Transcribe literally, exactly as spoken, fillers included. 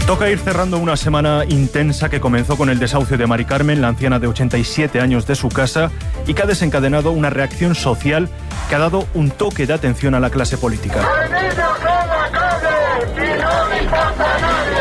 Toca ir cerrando una semana intensa que comenzó con el desahucio de Mari Carmen, la anciana de ochenta y siete años, de su casa, y que ha desencadenado una reacción social que ha dado un toque de atención a la clase política. ¡Al niño con la calle! ¡Y no le importa a nadie!